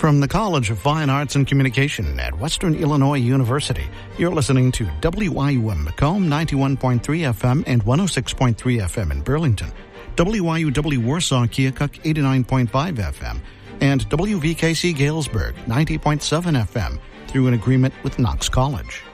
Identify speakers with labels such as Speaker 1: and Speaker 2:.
Speaker 1: From the College of Fine Arts and Communication at Western Illinois University, you're listening to WYUM Macomb 91.3 FM and 106.3 FM in Burlington, WYUW Warsaw Keokuk 89.5 FM, and WVKC Galesburg 90.7 FM through an agreement with Knox College.